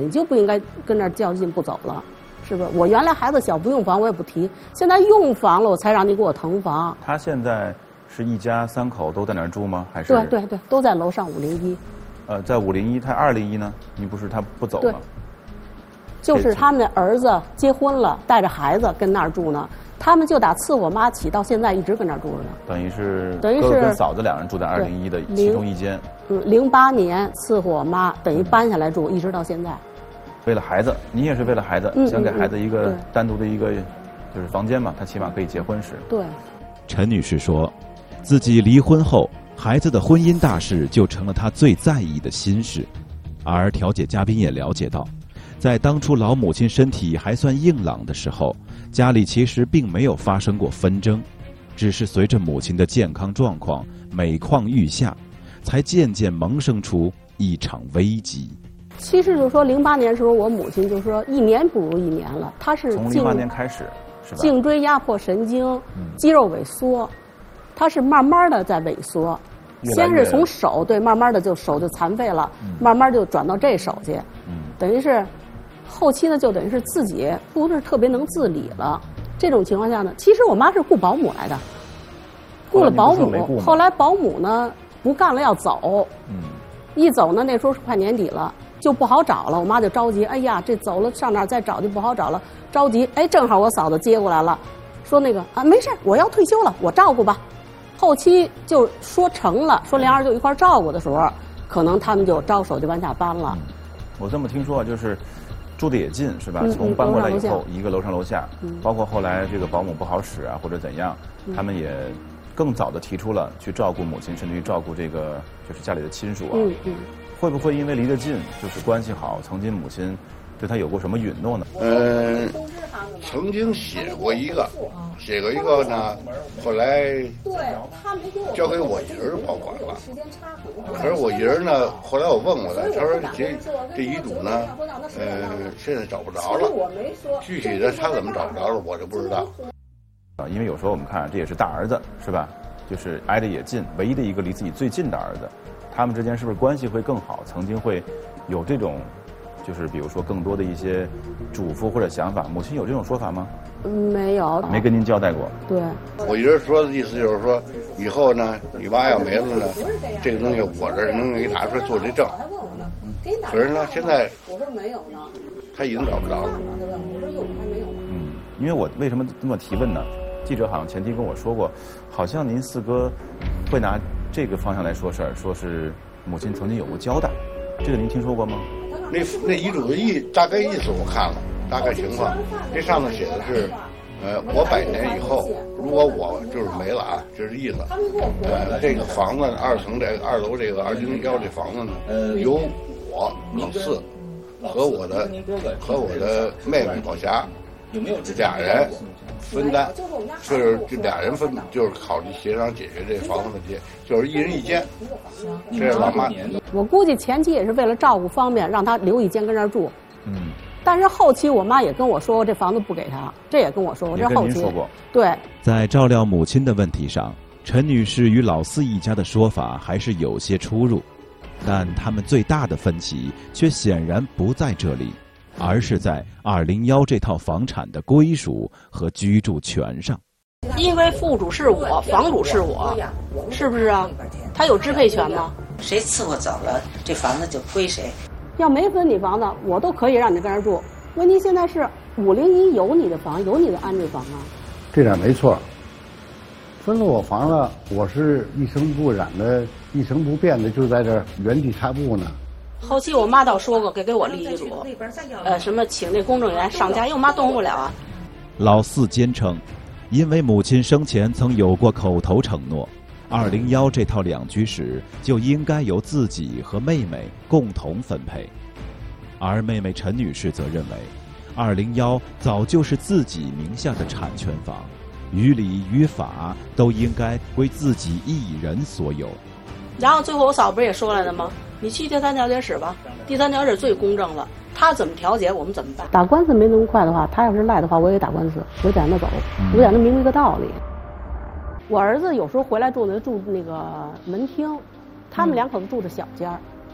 你就不应该跟那儿较劲不走了，是不是？我原来孩子小不用房我也不提，现在用房了我才让你给我腾房。 他现在是一家3口都在那儿住吗？还是？ 对对对，都在楼上501。 在501，他201呢？你不是他不走吗？ 就是他们的儿子结婚了，带着孩子跟那儿住呢。他们就打伺我妈起到现在一直跟那儿住着呢。 等于是哥哥跟嫂子两人住在201的其中一间。 08年伺候我妈，等于搬下来住，一直到现在。 为了孩子，你也是为了孩子，想给孩子一个单独的一个就是房间嘛，他起码可以结婚时。 对。 陈女士说，自己离婚后，孩子的婚姻大事就成了她最在意的心事。而调解嘉宾也了解到，在当初老母亲身体还算硬朗的时候，家里其实并没有发生过纷争，只是随着母亲的健康状况每况愈下，才渐渐萌生出一场危机。 其实就是说08年的时候，我母亲就是说一年不如一年了，她是从08年开始，是吧？ 颈椎压迫神经，肌肉萎缩，她是慢慢的在萎缩。先是从手，对，慢慢的就手就残废了，慢慢就转到这手去，等于是后期呢就等于是自己不是特别能自理了。这种情况下呢，其实我妈是雇保姆来的，雇了保姆，后来保姆呢不干了要走，一走呢那时候是快年底了，就不好找了，我妈就着急，哎呀这走了上哪儿再找就不好找了，着急，哎正好我嫂子接过来了，说那个啊没事我要退休了我照顾吧。后期就说成了，说两人就一块照顾的时候，可能他们就招手就往下搬了。 我这么听说啊，就是住的也近，是吧？从搬过来以后，一个楼上楼下，包括后来这个保姆不好使啊，或者怎样，他们也更早的提出了去照顾母亲，甚至于照顾这个就是家里的亲属啊。会不会因为离得近，就是关系好，曾经母亲对他有过什么允诺呢？ 曾经写过一个呢，后来交给我姨儿保管了。可是我姨儿呢，后来我问过他，他说这遗嘱呢，现在找不着了。具体的他怎么找不着了，我就不知道。 因为有时候我们看这也是大儿子，是吧？就是挨得也近，唯一的一个离自己最近的儿子，他们之间是不是关系会更好？曾经会有这种。就是比如说更多的一些嘱咐或者想法，母亲有这种说法吗？ 没有， 没跟您交代过。 对， 我姨儿说的意思就是说，以后呢，你妈要没了呢，这个东西我这儿能给你拿出来做这证。可是呢，现在我说没有呢，他已经找不着了。我说有还没有呢。 因为我为什么这么提问呢？记者好像前期跟我说过，好像您四哥会拿这个方向来说事儿，说是母亲曾经有过交代，这个您听说过吗？ 那遗嘱的大概意思我看了，大概情况，这上面写的是，我100年以后，如果我就是没了啊，这是意思。这个房子2层这个2楼这个201这房子呢，由我老四和我的妹妹宝霞俩人分担，就是这俩人分，就是考虑协商解决这房子问题，就是1人1间。这是老妈。 我估计前期也是为了照顾方便，让他留一间跟这儿住。但是后期我妈也跟我说过，这房子不给他，这也跟我说过，这后期说过。 对， 在照料母亲的问题上，陈女士与老四一家的说法还是有些出入，但他们最大的分歧却显然不在这里，而是在201这套房产的归属和居住权上。 因为户主是我，房主是我，是不是啊？他有支配权吗？ 谁伺候走了，这房子就归谁。 要没分你房子，我都可以让你跟这儿住。问题现在是501有你的房，有你的安置房啊。 这点没错。分了我房了，我是一尘不染的、一成不变的，就在这原地踏步呢。 后期我妈倒说过给我立遗嘱，什么请那公证员上家，因为我妈动不了啊。 老四坚称，因为母亲生前曾有过口头承诺，201这套两居室就应该由自己和妹妹共同分配，而妹妹陈女士则认为，201早就是自己名下的产权房，于理于法都应该归自己一人所有。 然后最后我嫂不是也说来了吗？你去第三调解室吧，第三调解室最公正了，他怎么调解我们怎么办。打官司没那么快的话，他要是赖的话，我也打官司，我得让他走，我得让他明白一个道理。我儿子有时候回来住那个门厅，他们2口子住着小间儿，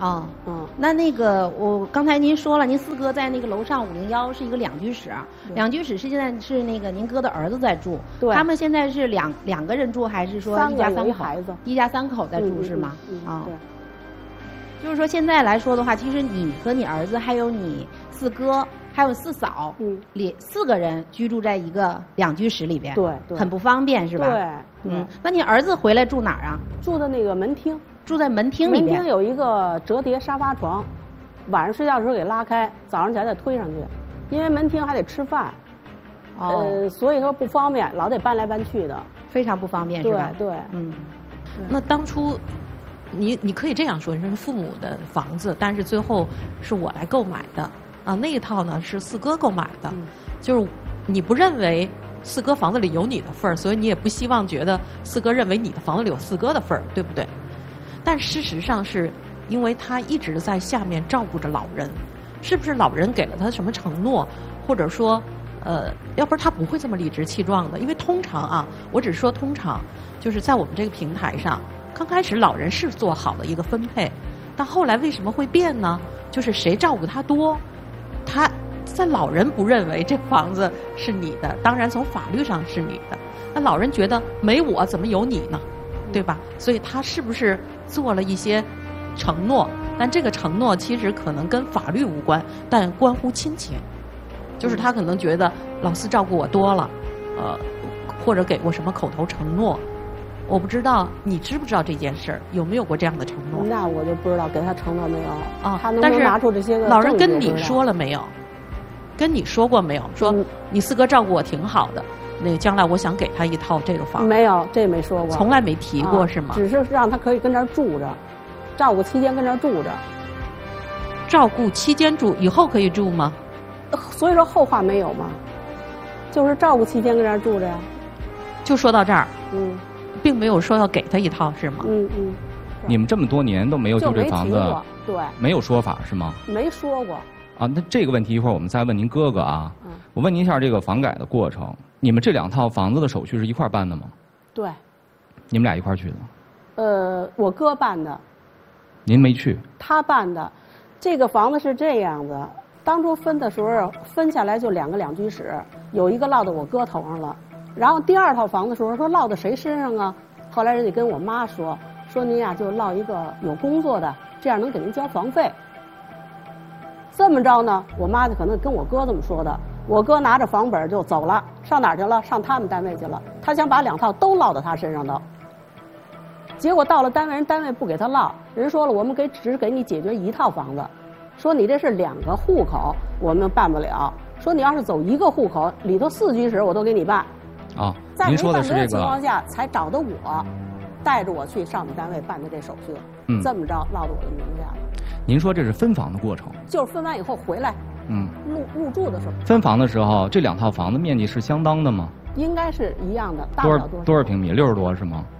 哦，那个我刚才您说了，您四哥在那个楼上501是一个两居室，两居室现在是那个您哥的儿子在住， 对， 他们现在是两个人住，还是说一家三口？一家三口在住是吗？啊， 对。 就是说现在来说的话，其实你和你儿子还有你四哥还有四嫂，4个人居住在一个两居室里边， 对， 很不方便是吧？ 对， 那你儿子回来住哪儿啊？ 住的那个门厅。 住在门厅里面， 门厅有一个折叠沙发床，晚上睡觉的时候给拉开，早上起来再推上去，因为门厅还得吃饭，所以说不方便，老得搬来搬去的， 非常不方便，是吧？ 对， 那当初，你可以这样说，是父母的房子，但是最后是我来购买的啊，那一套呢是四哥购买的，就是你不认为四哥房子里有你的份儿，所以你也不希望觉得四哥认为你的房子里有四哥的份儿，对不对？但事实上是因为他一直在下面照顾着老人，是不是老人给了他什么承诺，或者说，要不然他不会这么理直气壮的。因为通常啊，我只说通常，就是在我们这个平台上，刚开始老人是做好了一个分配，但后来为什么会变呢？就是谁照顾他多，他在老人不认为这房子是你的，当然从法律上是你的，那老人觉得没我怎么有你呢？对吧？所以他是不是做了一些承诺？但这个承诺其实可能跟法律无关，但关乎亲情。就是他可能觉得老四照顾我多了，或者给过什么口头承诺。我不知道你知不知道这件事儿，有没有过这样的承诺？ 那我就不知道给他承诺没有啊。 他能不能拿出这些个？ 老人跟你说了没有？跟你说过没有？说你四哥照顾我挺好的。那个将来我想给他一套这个房， 没有，这没说过， 从来没提过是吗？ 只是让他可以跟这儿住着，照顾期间跟这儿住着。 照顾期间住，以后可以住吗？ 所以说后话没有吗？就是照顾期间跟这儿住着呀。 就说到这儿，并没有说要给他一套是吗？ 你们这么多年都没有就这房子， 对， 没有说法是吗？ 没说过。 啊，那这个问题一会儿我们再问您哥哥啊。我问您一下这个房改的过程。你们这2套房子的手续是一块办的吗？ 对。 你们俩一块去的？ 我哥办的。 您没去？ 他办的。这个房子是这样的，当初分的时候分下来就2个两居室，有一个落到我哥头上了。然后第2套房子的时候说落到谁身上啊？后来人家跟我妈说您呀就落一个有工作的，这样能给您交房费。这么着呢，我妈就可能跟我哥这么说的。我哥拿着房本就走了，上哪儿去了？上他们单位去了。他想把2套都落到他身上头。结果到了单位，人单位不给他落，人说了，我们只给你解决1套房子，说你这是2个户口，我们办不了。说你要是走1个户口，里头4居室我都给你办。 啊，您说的是这个。 在没办的情况下，才找的我，带着我去上面单位办的这手续。这么着落到我的名下了。 您说这是分房的过程？ 就是分完以后回来。入住的时候， 分房的时候，这2套房子面积是相当的吗？ 应该是一样的，大不了多少平米？60多是吗？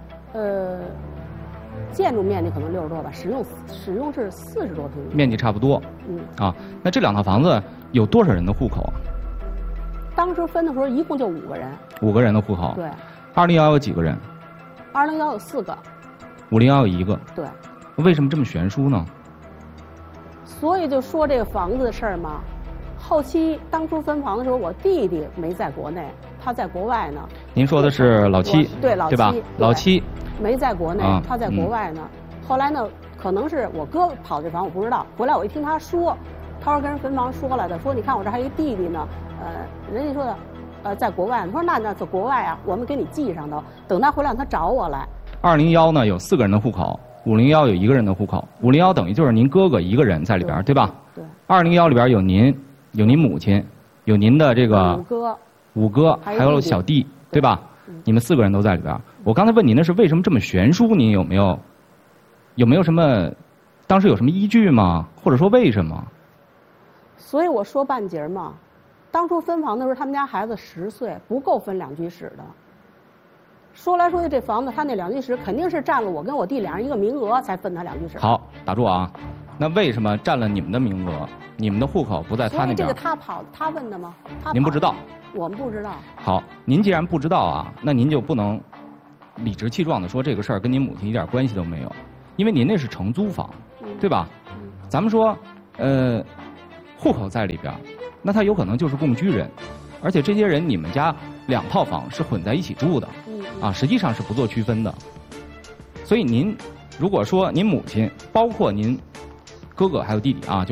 建筑面积可能60多吧，使用是40多平米。 面积差不多。啊，那这2套房子有多少人的户口啊？ 当时分的时候一共就5个人。 5个人的户口。 对。 201有几个人 ？201有4个。 501有1个。 对。 为什么这么悬殊呢？ 所以就说这个房子的事儿嘛。后期当初分房的时候，我弟弟没在国内，他在国外呢。 您说的是老七， 对老七， 对吧？老七没在国内，他在国外呢。后来呢，可能是我哥跑这房，我不知道。回来我一听他说，他说跟人分房说来的，说你看我这还有一弟弟呢，人家说的，在国外。他说那在国外啊，我们给你记上头，等他回来让他找我来。 201呢有4个人的户口，501有1个人的户口，501等于就是您哥哥1个人在里边，对吧？ 对。 201里边有您。有您母亲，有您的这个五哥，还有小弟，对吧？你们4个人都在里边。我刚才问您的是为什么这么悬殊？您有没有什么当时有什么依据吗？或者说为什么？ 所以我说半截嘛，当初分房的时候，他们家孩子10岁，不够分两居室的。说来说去，这房子他那两居室肯定是占了我跟我弟俩人一个名额才分他两居室。 好，打住啊！那为什么占了你们的名额？你们的户口不在他那边？ 这个他问的吗？ 您不知道？ 我们不知道。 好，您既然不知道啊，那您就不能理直气壮地说这个事儿跟您母亲一点关系都没有，因为您那是承租房， 对吧？咱们说，户口在里边，那他有可能就是共居人，而且这些人你们家2套房是混在一起住的，啊，实际上是不做区分的。所以您如果说您母亲，包括您哥哥还有弟弟啊，